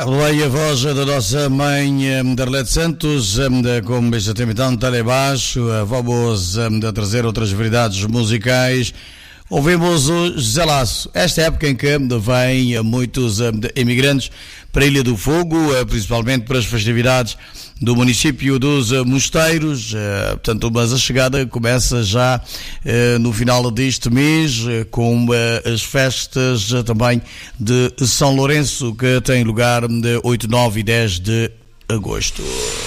Leia a voz da nossa mãe Darlete Santos, como este tema então está ali baixo, vamos a trazer outras variedades musicais. Ouvimos o José Lasso, esta época em que vêm muitos imigrantes para a Ilha do Fogo, principalmente para as festividades do município dos Mosteiros, portanto, mas a chegada começa já no final deste mês, com as festas também de São Lourenço, que tem lugar de 8, 9 e 10 de agosto.